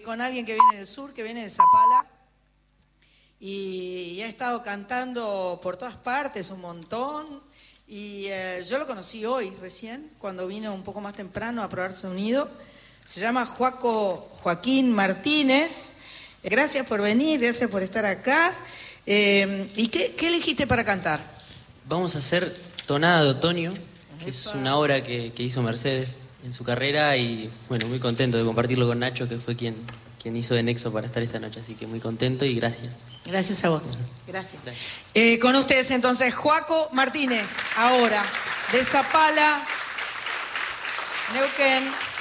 con alguien que viene del sur, que viene de Zapala, y ha estado cantando por todas partes un montón. Y yo lo conocí hoy recién, cuando vino un poco más temprano a probar sonido. Se llama Joaquín Martínez. Gracias por venir, gracias por estar acá. ¿Y qué elegiste para cantar? Vamos a hacer Tonada de Otoño, que es una obra que hizo Mercedes en su carrera, y bueno, muy contento de compartirlo con Nacho, que fue quien hizo de nexo para estar esta noche, así que muy contento y gracias. Gracias a vos. Gracias. Con ustedes entonces, Joaco Martínez, ahora, de Zapala, Neuquén.